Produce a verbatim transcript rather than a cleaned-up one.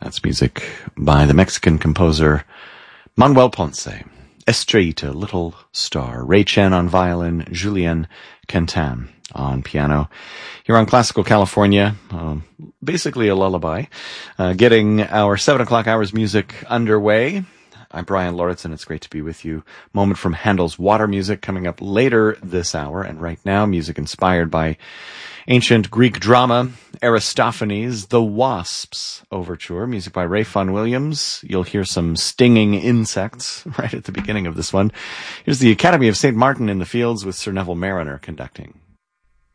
That's music by the Mexican composer Manuel Ponce. Estrellita, Little Star. Ray Chen on violin, Julien Quentin on piano. Here on Classical California, um, basically a lullaby. Uh, getting our seven o'clock hours music underway. I'm Brian Lauritsen. It's great to be with you. Moment from Handel's Water Music coming up later this hour. And right now, music inspired by ancient Greek drama, Aristophanes' The Wasps Overture, music by Ray Vaughan Williams. You'll hear some stinging insects right at the beginning of this one. Here's the Academy of Saint Martin in the Fields with Sir Neville Marriner conducting.